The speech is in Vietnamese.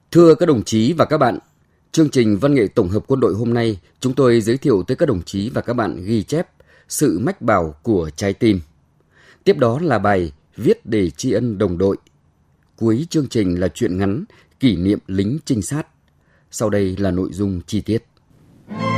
Thưa các đồng chí và các bạn, chương trình Văn nghệ tổng hợp quân đội hôm nay, chúng tôi giới thiệu tới các đồng chí và các bạn ghi chép Sự mách bảo của trái tim. Tiếp đó là bài Viết để tri ân đồng đội. Cuối chương trình là truyện ngắn Kỷ niệm lính trinh sát. Sau đây là nội dung chi tiết.